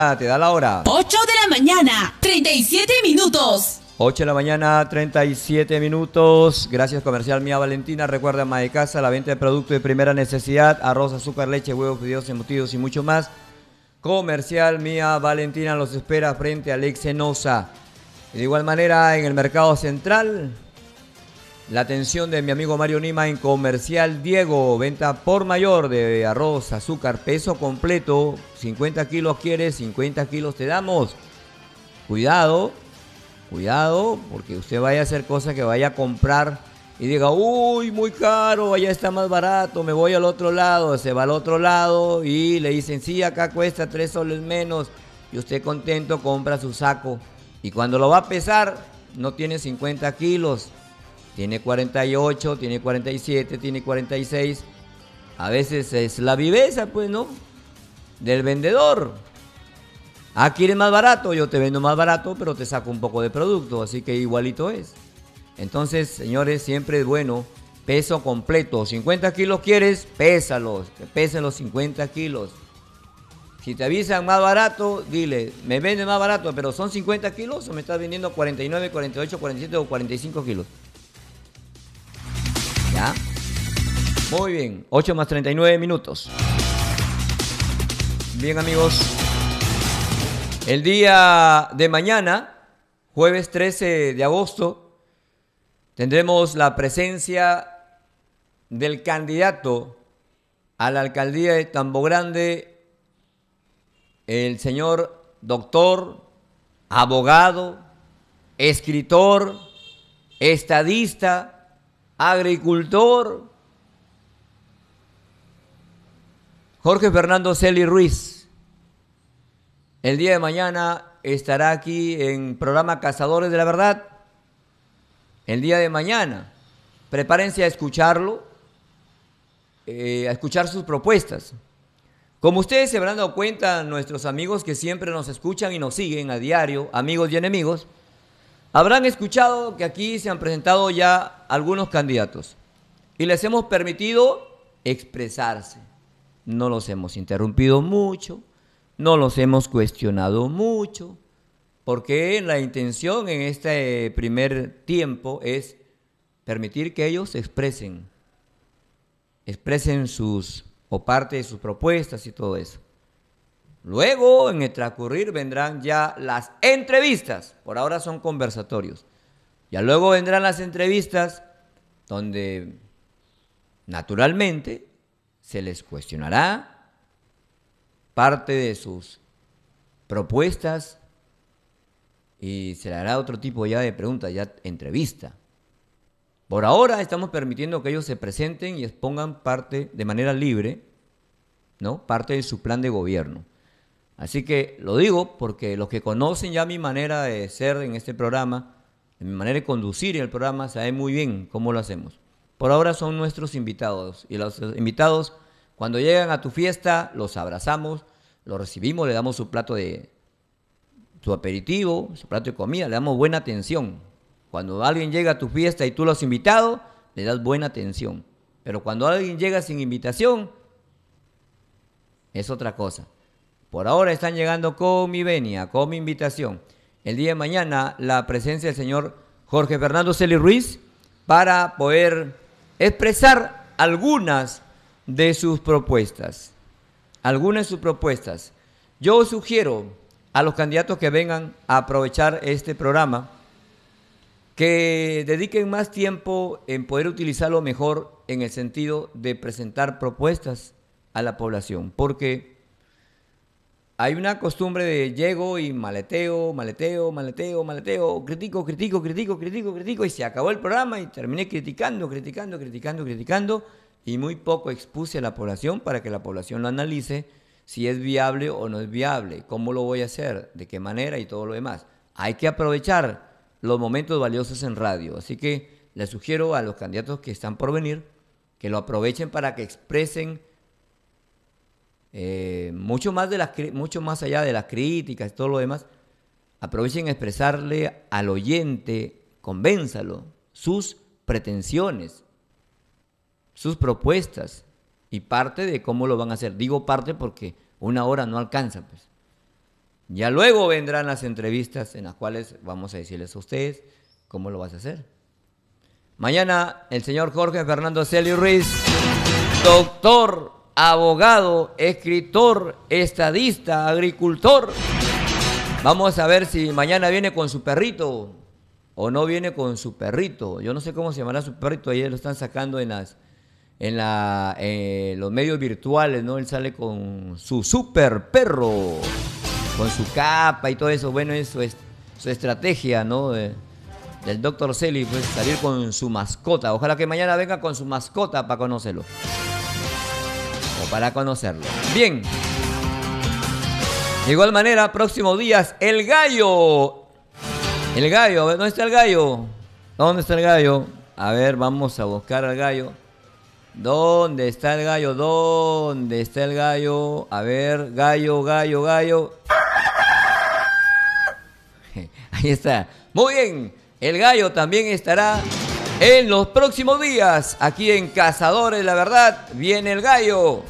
Te da la hora. 8 de la mañana, 37 minutos. 8 de la mañana, 37 minutos. Gracias, Comercial Mía Valentina. Recuerda, ama de casa, la venta de productos de primera necesidad: arroz, azúcar, leche, huevos, fideos, embutidos y mucho más. Comercial Mía Valentina los espera frente al Exenosa. De igual manera, en el Mercado Central, la atención de mi amigo Mario Nima en Comercial Diego. Venta por mayor de arroz, azúcar, peso completo. 50 kilos quieres, 50 kilos te damos. Cuidado, cuidado, porque usted vaya a hacer cosas que vaya a comprar y diga, uy, muy caro, allá está más barato, me voy al otro lado. Se va al otro lado y le dicen, sí, acá cuesta 3 soles menos. Y usted contento compra su saco. Y cuando lo va a pesar, no tiene 50 kilos. Tiene 48, tiene 47, tiene 46. A veces es la viveza, pues, ¿no? Del vendedor. Ah, ¿quieres más barato? Yo te vendo más barato, pero te saco un poco de producto. Así que igualito es. Entonces, señores, siempre es bueno. Peso completo. 50 kilos quieres, pésalos. Que pesen los 50 kilos. Si te avisan más barato, dile, me vende más barato, pero son 50 kilos o me estás vendiendo 49, 48, 47 o 45 kilos. ¿Ya? Muy bien, 8 más 39 minutos. Bien, amigos. El día de mañana, jueves 13 de agosto, tendremos la presencia del candidato a la alcaldía de Tambo Grande, el señor doctor, abogado, escritor, estadista, agricultor, Jorge Fernando Celi Ruiz. El día de mañana estará aquí en programa Cazadores de la Verdad. El día de mañana, prepárense a escucharlo, a escuchar sus propuestas. Como ustedes se habrán dado cuenta, nuestros amigos que siempre nos escuchan y nos siguen a diario, amigos y enemigos, habrán escuchado que aquí se han presentado ya algunos candidatos y les hemos permitido expresarse. No los hemos interrumpido mucho, no los hemos cuestionado mucho, porque la intención en este primer tiempo es permitir que ellos expresen sus o parte de sus propuestas y todo eso. Luego, en el transcurrir, vendrán ya las entrevistas. Por ahora son conversatorios. Ya luego vendrán las entrevistas donde, naturalmente, se les cuestionará parte de sus propuestas y se le hará otro tipo ya de preguntas, ya entrevista. Por ahora estamos permitiendo que ellos se presenten y expongan parte de manera libre, ¿no? Parte de su plan de gobierno. Así que lo digo porque los que conocen ya mi manera de ser en este programa, mi manera de conducir el programa, saben muy bien cómo lo hacemos. Por ahora son nuestros invitados y los invitados, cuando llegan a tu fiesta, los abrazamos, los recibimos, le damos su plato de su aperitivo, su plato de comida, le damos buena atención. Cuando alguien llega a tu fiesta y tú lo has invitado, le das buena atención. Pero cuando alguien llega sin invitación, es otra cosa. Por ahora están llegando con mi venia, con mi invitación. El día de mañana la presencia del señor Jorge Fernando Celi Ruiz para poder expresar algunas de sus propuestas. Algunas de sus propuestas. Yo sugiero a los candidatos que vengan a aprovechar este programa que dediquen más tiempo en poder utilizarlo mejor en el sentido de presentar propuestas a la población, porque hay una costumbre de llego y maleteo, critico y se acabó el programa y terminé criticando y muy poco expuse a la población para que la población lo analice si es viable o no es viable, cómo lo voy a hacer, de qué manera y todo lo demás. Hay que aprovechar los momentos valiosos en radio, así que les sugiero a los candidatos que están por venir que lo aprovechen para que expresen mucho más allá de las críticas y todo lo demás. Aprovechen a expresarle al oyente, convénzalo, sus pretensiones, sus propuestas y parte de cómo lo van a hacer. Digo parte porque una hora no alcanza, pues. Ya luego vendrán las entrevistas en las cuales vamos a decirles a ustedes cómo lo vas a hacer. Mañana el señor Jorge Fernando Celio Ruiz, doctor, abogado, escritor, estadista, agricultor. Vamos a ver si mañana viene con su perrito o no viene con su perrito. Yo no sé cómo se llamará su perrito, ayer lo están sacando en los medios virtuales, ¿no? Él sale con su super perro, con su capa y todo eso. Bueno, eso es su estrategia, ¿no? Del Dr. Celi, pues salir con su mascota. Ojalá que mañana venga con su mascota para conocerlo. O para conocerlo. Bien. De igual manera, próximos días, el gallo. El gallo, a ver, ¿dónde está el gallo? ¿Dónde está el gallo? A ver, vamos a buscar al gallo. ¿Dónde está el gallo? ¿Dónde está el gallo? A ver, gallo, gallo, gallo. Ahí está. Muy bien. El gallo también estará en los próximos días. Aquí en Cazadores, la verdad, viene el gallo.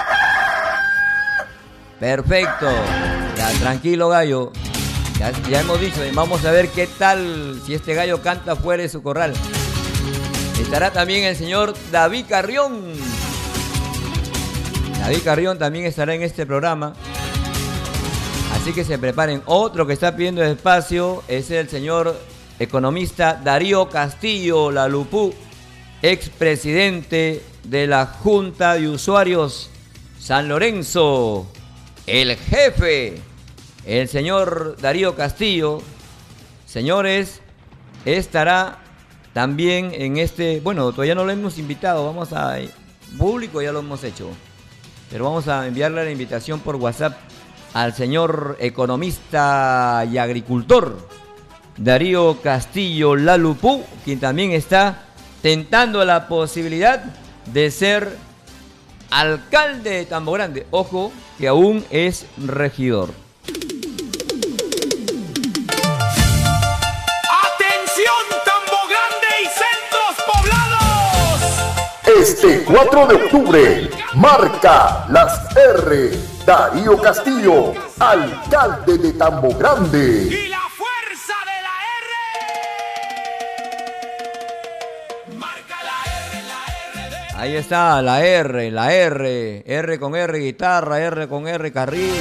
Perfecto. Ya, tranquilo, gallo. Ya hemos dicho, vamos a ver qué tal si este gallo canta fuera de su corral. Estará también el señor David Carrión. David Carrión también estará en este programa. Así que se preparen. Otro que está pidiendo espacio es el señor economista Darío Castillo Lalupú, expresidente de la Junta de Usuarios San Lorenzo. El jefe, el señor Darío Castillo, señores, estará también en este, bueno, todavía no lo hemos invitado, vamos a, público ya lo hemos hecho, pero vamos a enviarle la invitación por WhatsApp al señor economista y agricultor Darío Castillo Lalupú, quien también está tentando la posibilidad de ser alcalde de Tambo Grande. Ojo, que aún es regidor. ¡Atención, Tambo Grande y centros poblados! Este 4 de octubre, marca las R. Darío Castillo, alcalde de Tambo Grande. ¡Y la fuerza de la R! Marca la R de... Ahí está, la R, R con R guitarra, R con R carril.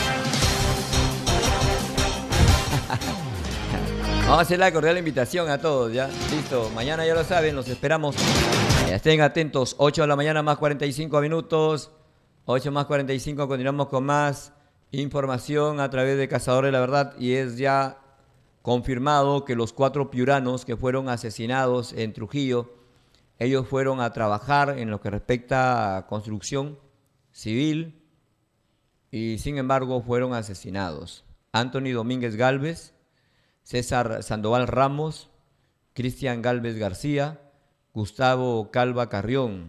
Vamos a hacer la cordial invitación a todos, ¿ya? Listo, mañana ya lo saben, los esperamos. Ya estén atentos, 8 de la mañana más 45 minutos. 8 más 45, continuamos con más información a través de Cazadores de la Verdad y es ya confirmado que los 4 piuranos que fueron asesinados en Trujillo, ellos fueron a trabajar en lo que respecta a construcción civil y sin embargo fueron asesinados. Anthony Domínguez Galvez, César Sandoval Ramos, Cristian Galvez García, Gustavo Calva Carrión.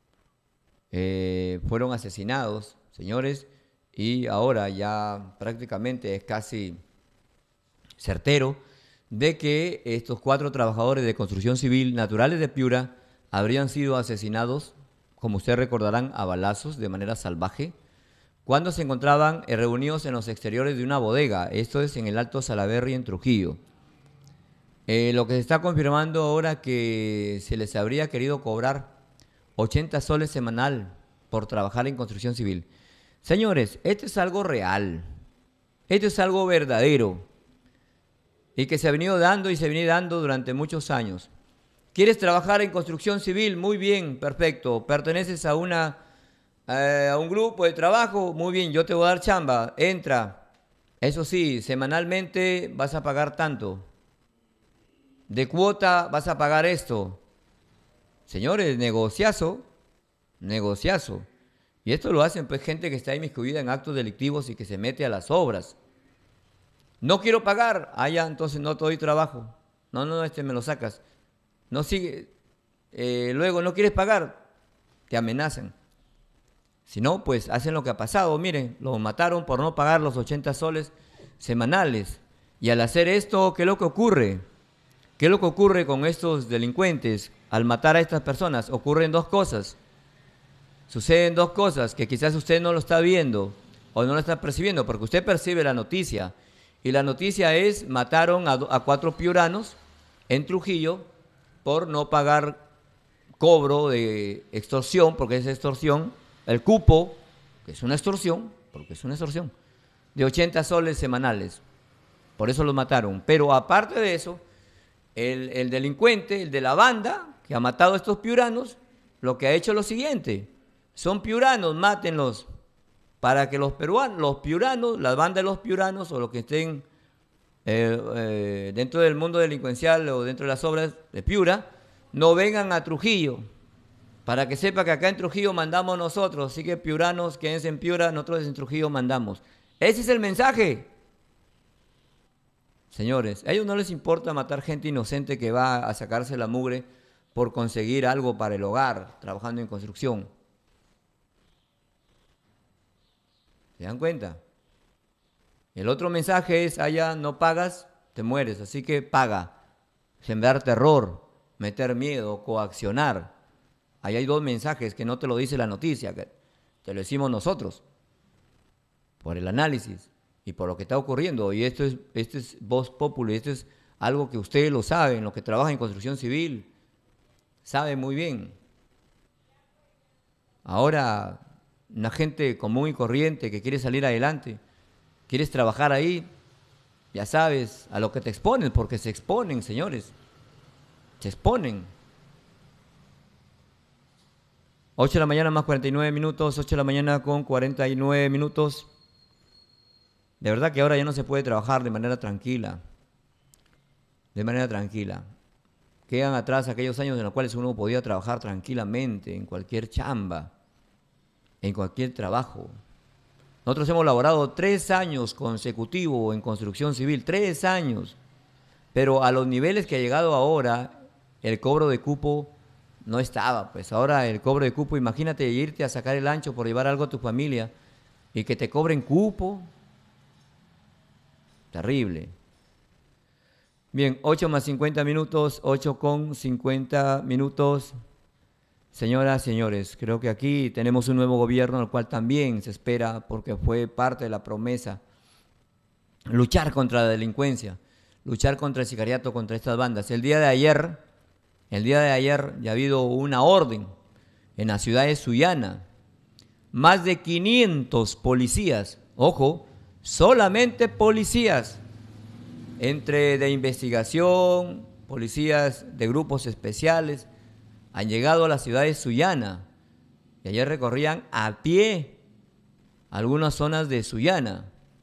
Fueron asesinados, señores, y ahora ya prácticamente es casi certero de que estos 4 trabajadores de construcción civil naturales de Piura habrían sido asesinados, como ustedes recordarán, a balazos de manera salvaje, cuando se encontraban reunidos en los exteriores de una bodega. Esto es en el Alto Salaverry, en Trujillo. Lo que se está confirmando ahora que se les habría querido cobrar 80 soles semanal por trabajar en construcción civil. Señores, esto es algo real. Esto es algo verdadero. Y que se ha venido dando y se viene dando durante muchos años. ¿Quieres trabajar en construcción civil? Muy bien, perfecto. ¿Perteneces a un grupo de trabajo? Muy bien, yo te voy a dar chamba. Entra. Eso sí, semanalmente vas a pagar tanto. De cuota vas a pagar esto. Señores, negociazo. Y esto lo hacen pues gente que está inmiscuida en actos delictivos y que se mete a las obras. No quiero pagar. Ah, ya, entonces no te doy trabajo. No, me lo sacas. No sigue. Luego no quieres pagar. Te amenazan. Si no, pues hacen lo que ha pasado. Miren, lo mataron por no pagar los 80 soles semanales. Y al hacer esto, ¿qué es lo que ocurre? ¿Qué es lo que ocurre con estos delincuentes? Al matar a estas personas, ocurren 2 cosas. Suceden 2 cosas que quizás usted no lo está viendo. o no la está percibiendo, porque usted percibe la noticia. Y la noticia es, mataron a 4 piuranos en Trujillo por no pagar cobro de extorsión, porque es extorsión, el cupo, que es una extorsión, porque es una extorsión, de 80 soles semanales. Por eso los mataron. Pero aparte de eso, el delincuente, el de la banda, que ha matado a estos piuranos, lo que ha hecho es lo siguiente: son piuranos, mátenlos, para que los piuranos, la banda de los piuranos, o los que estén dentro del mundo delincuencial o dentro de las obras de Piura, no vengan a Trujillo, para que sepa que acá en Trujillo mandamos nosotros, así que piuranos, quédense en Piura, nosotros en Trujillo mandamos. Ese es el mensaje. Señores, a ellos no les importa matar gente inocente que va a sacarse la mugre por conseguir algo para el hogar, trabajando en construcción. ¿Se dan cuenta? El otro mensaje es, allá no pagas, te mueres, así que paga. Sembrar terror, meter miedo, coaccionar. Ahí hay 2 mensajes que no te lo dice la noticia, que te lo decimos nosotros, por el análisis y por lo que está ocurriendo. Y esto es Voz Populi, esto es algo que ustedes lo saben, los que trabajan en construcción civil, saben muy bien. Ahora, una gente común y corriente que quiere salir adelante, quieres trabajar ahí, ya sabes a lo que te exponen, porque se exponen, señores, se exponen. 8 de la mañana más 49 minutos, 8 de la mañana con 49 minutos. De verdad que ahora ya no se puede trabajar de manera tranquila. De manera tranquila. Quedan atrás aquellos años en los cuales uno podía trabajar tranquilamente en cualquier chamba, en cualquier trabajo. Nosotros hemos laborado 3 años consecutivos en construcción civil, 3 años. Pero a los niveles que ha llegado ahora, el cobro de cupo no estaba. Pues ahora el cobro de cupo, imagínate irte a sacar el ancho por llevar algo a tu familia y que te cobren cupo. Terrible. Bien, 8 más 50 minutos, 8 con 50 minutos. Señoras, señores, creo que aquí tenemos un nuevo gobierno, el cual también se espera, porque fue parte de la promesa, luchar contra la delincuencia, luchar contra el sicariato, contra estas bandas. El día de ayer ya ha habido una orden en la ciudad de Sullana. Más de 500 policías, ojo, solamente policías, entre de investigación, policías de grupos especiales, han llegado a la ciudad de Sullana y ayer recorrían a pie algunas zonas de Sullana.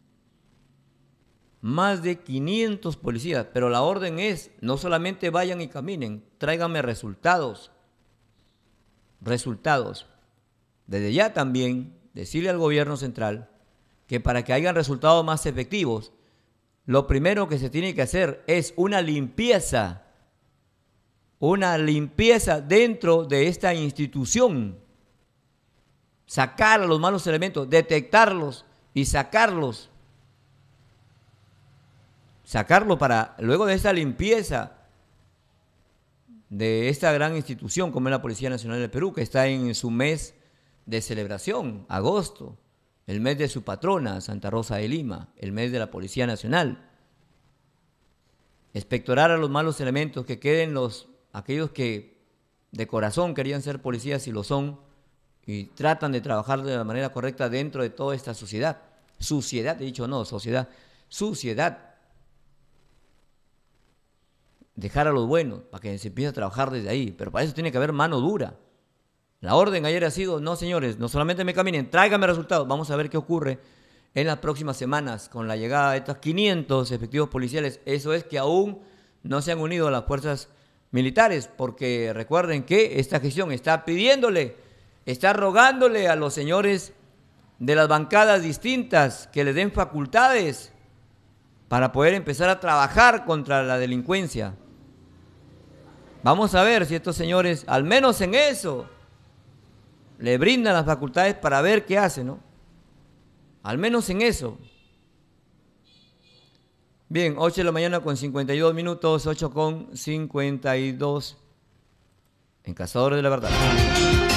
Más de 500 policías, pero la orden es, no solamente vayan y caminen, tráiganme resultados. Resultados. Desde ya también decirle al gobierno central que para que hayan resultados más efectivos, lo primero que se tiene que hacer es una limpieza dentro de esta institución. Sacar a los malos elementos, detectarlos y sacarlos. Sacarlo para, luego de esta limpieza de esta gran institución como es la Policía Nacional del Perú, que está en su mes de celebración, agosto, el mes de su patrona, Santa Rosa de Lima, el mes de la Policía Nacional. Expectorar a los malos elementos, que queden aquellos que de corazón querían ser policías y lo son, y tratan de trabajar de la manera correcta dentro de toda esta sociedad. Suciedad, he dicho no, sociedad, suciedad. Dejar a los buenos, para que se empiece a trabajar desde ahí, pero para eso tiene que haber mano dura. La orden ayer ha sido, no señores, no solamente me caminen, tráiganme resultados. Vamos a ver qué ocurre en las próximas semanas con la llegada de estos 500 efectivos policiales. Eso es que aún no se han unido a las fuerzas militares, porque recuerden que esta gestión está rogándole a los señores de las bancadas distintas que les den facultades para poder empezar a trabajar contra la delincuencia. Vamos a ver si estos señores, al menos en eso, le brindan las facultades para ver qué hacen, ¿no? Al menos en eso. Bien, 8 de la mañana con 52 minutos, 8 con 52 en Cazadores de la Verdad.